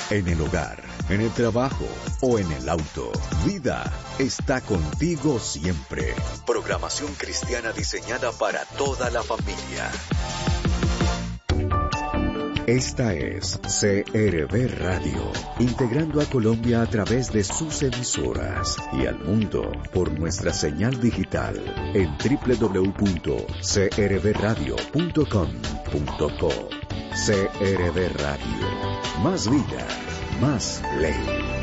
en el hogar, en el trabajo o en el auto. Vida está contigo siempre. Programación cristiana diseñada para toda la familia. Esta es CRB Radio, integrando a Colombia a través de sus emisoras y al mundo por nuestra señal digital en www.crbradio.com.co. CRB Radio, más vida, más ley.